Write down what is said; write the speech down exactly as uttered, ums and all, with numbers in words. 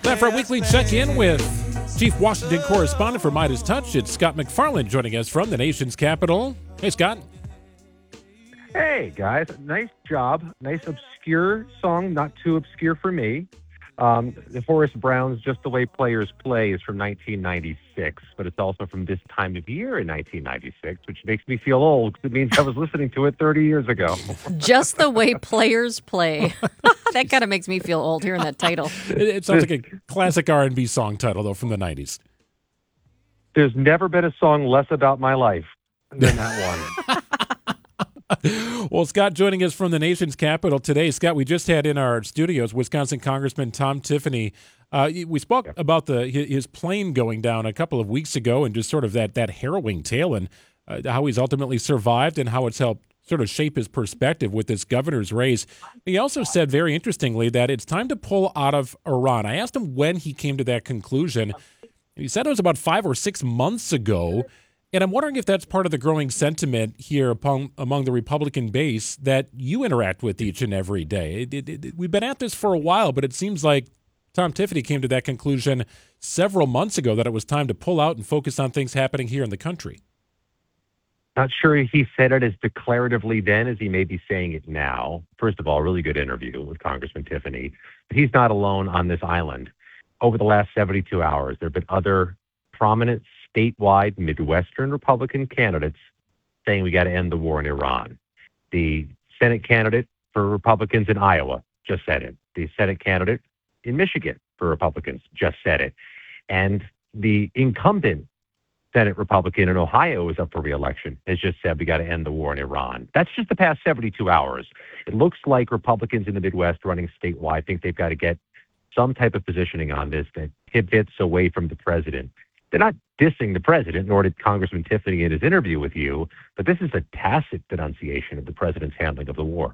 Time for our weekly check-in with Chief Washington Correspondent for Midas Touch. It's Scott McFarland joining us from the nation's capital. Hey, Scott. Hey, guys. Nice job. Nice obscure song, not too obscure for me. Um, the Horace Brown's Just the Way Players Play is from nineteen ninety-six, but it's also from this time of year in nineteen ninety-six, which makes me feel old because it means I was listening to it thirty years ago. Just the Way Players Play. That kind of makes me feel old hearing that title. It, it sounds like a classic R and B song title, though, from the nineties. There's never been a song less about my life than that one. Well, Scott joining us from the nation's capital today. Scott, we just had in our studios Wisconsin Congressman Tom Tiffany. Uh, we spoke yep. about the his plane going down a couple of weeks ago and just sort of that, that harrowing tale and uh, how he's ultimately survived and how it's helped sort of shape his perspective with this governor's race. He also said, very interestingly, that it's time to pull out of Iran. I asked him when he came to that conclusion. He said it was about five or six months ago. And I'm wondering if that's part of the growing sentiment here upon, among the Republican base that you interact with each and every day. It, it, it, we've been at this for a while, but it seems like Tom Tiffany came to that conclusion several months ago that it was time to pull out and focus on things happening here in the country. Not sure he said it as declaratively then as he may be saying it now. First of all, really good interview with Congressman Tiffany. But he's not alone on this island. Over the last seventy-two hours, there have been other prominent statewide Midwestern Republican candidates saying we got to end the war in Iran. The Senate candidate for Republicans in Iowa just said it. The Senate candidate in Michigan for Republicans just said it. And the incumbent Senate Republican in Ohio is up for re-election, has just said we got to end the war in Iran. That's just the past seventy-two hours. It looks like Republicans in the Midwest running statewide think they've got to get some type of positioning on this that pivots away from the president. They're not dissing the president, nor did Congressman Tiffany in his interview with you, but this is a tacit denunciation of the president's handling of the war.